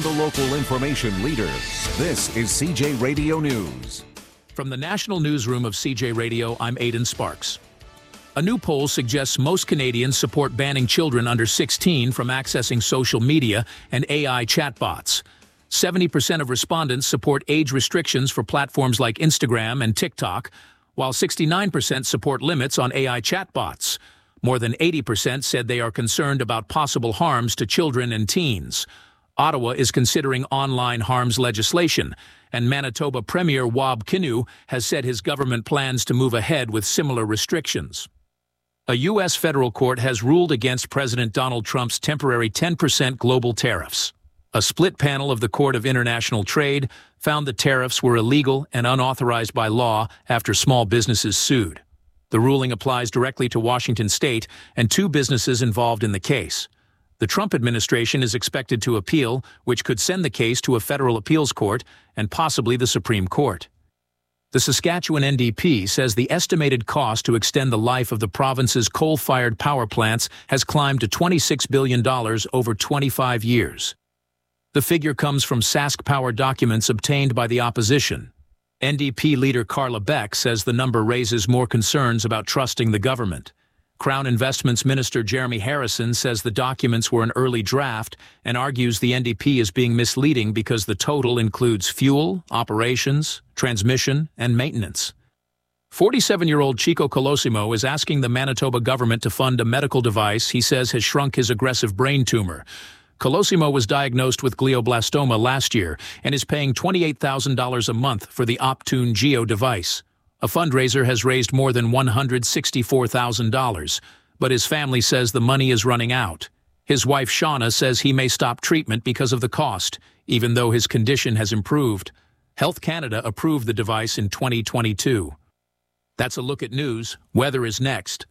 the local information leader. This is CJ Radio News. From the National Newsroom of CJ Radio, I'm Aidan Sparks. A new poll suggests most Canadians support banning children under 16 from accessing social media and AI chatbots. 70% of respondents support age restrictions for platforms like Instagram and TikTok, while 69% support limits on AI chatbots. More than 80% said they are concerned about possible harms to children and teens. Ottawa is considering online harms legislation, and Manitoba Premier Wab Kinew has said his government plans to move ahead with similar restrictions. A U.S. federal court has ruled against President Donald Trump's temporary 10% global tariffs. A split panel of the Court of International Trade found the tariffs were illegal and unauthorized by law after small businesses sued. The ruling applies directly to Washington State and two businesses involved in the case. The Trump administration is expected to appeal, which could send the case to a federal appeals court and possibly the Supreme Court. The Saskatchewan NDP says the estimated cost to extend the life of the province's coal-fired power plants has climbed to $26 billion over 25 years. The figure comes from Sask Power documents obtained by the opposition. NDP leader Carla Beck says the number raises more concerns about trusting the government. Crown Investments Minister Jeremy Harrison says the documents were an early draft and argues the NDP is being misleading because the total includes fuel, operations, transmission, and maintenance. 47-year-old Chico Colosimo is asking the Manitoba government to fund a medical device he says has shrunk his aggressive brain tumor. Colosimo was diagnosed with glioblastoma last year and is paying $28,000 a month for the Optune Geo device. A fundraiser has raised more than $164,000, but his family says the money is running out. His wife Shauna says he may stop treatment because of the cost, even though his condition has improved. Health Canada approved the device in 2022. That's a look at news. Weather is next.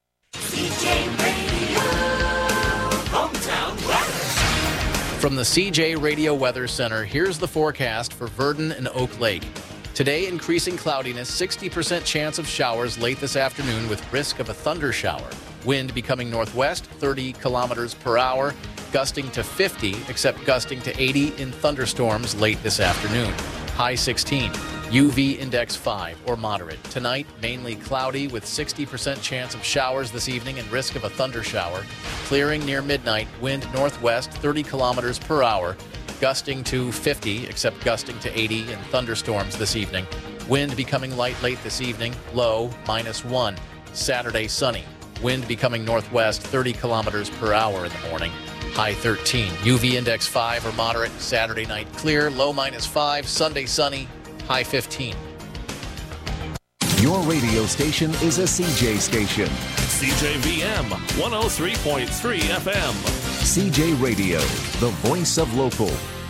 From the CJ Radio Weather Center, here's the forecast for Virden and Oak Lake. Today, increasing cloudiness, 60% chance of showers late this afternoon with risk of a thunder shower. Wind becoming northwest, 30 kilometers per hour, gusting to 50, except gusting to 80 in thunderstorms late this afternoon. High 16. UV index 5 or moderate. Tonight, mainly cloudy with 60% chance of showers this evening and risk of a thunder shower. Clearing near midnight, wind northwest 30 kilometers per hour, gusting to 50, except gusting to 80 in thunderstorms this evening. Wind becoming light late this evening, low -1. Saturday, sunny. Wind becoming northwest 30 kilometers per hour in the morning. High 13. UV index 5 or moderate. Saturday night clear, low -5. Sunday sunny, high 15. Your radio station is a CJ station. CJVM 103.3 FM. CJ Radio, the voice of local.